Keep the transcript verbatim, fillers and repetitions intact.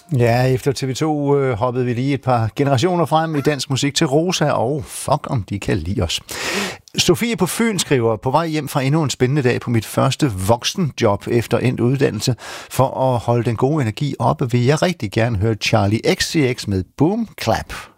Ja, efter T V to øh, hoppede vi lige et par generationer frem i dansk musik til Rosa, og fuck om de kan lide os. Sofie på Fyn skriver, på vej hjem fra endnu en spændende dag på mit første voksenjob efter endt uddannelse. For at holde den gode energi oppe, vil jeg rigtig gerne høre Charlie X C X med Boom Clap.